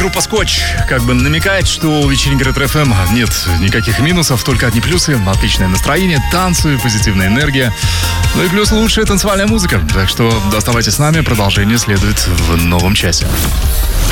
Группа Скотч как бы намекает, что у вечеринки Ретро-ФМ нет никаких минусов, только одни плюсы. Отличное настроение, танцы, позитивная энергия. Ну и плюс лучшая танцевальная музыка. Так что оставайтесь с нами, продолжение следует в новом часе.